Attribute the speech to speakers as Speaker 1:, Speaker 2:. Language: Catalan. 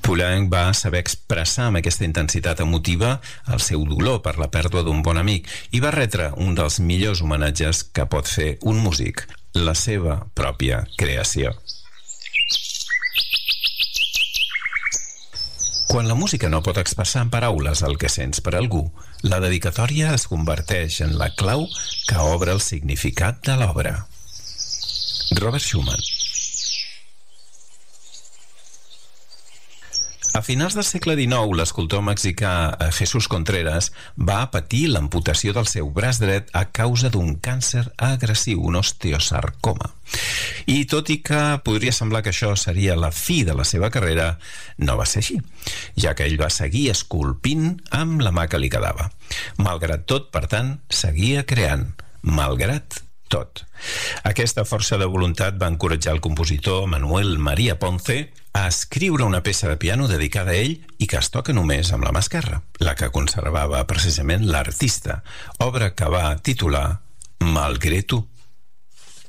Speaker 1: Poulenc va saber expressar amb aquesta intensitat emotiva el seu dolor per la pèrdua d'un bon amic i va retre un dels millors homenatges que pot fer un músic, la seva pròpia creació. Quan la música no pot expressar en paraules el que sents per algú, la dedicatòria es converteix en la clau que obre el significat de l'obra. Robert Schumann. A finals del segle XIX, l'escultor mexicà Jesús Contreras va patir l'amputació del seu braç dret a causa d'un càncer agressiu, un osteosarcoma. I tot i que podria semblar que això seria la fi de la seva carrera, no va ser així, ja que ell va seguir esculpint amb la mà que li quedava. Malgrat tot, per tant, seguia creant, malgrat tot. Aquesta força de voluntat va encoratjar el compositor Manuel María Ponce a escriure una peça de piano dedicada a ell i que es toca només amb la mà esquerra, la que conservava precisament l'artista, obra que va titular Malgré tu.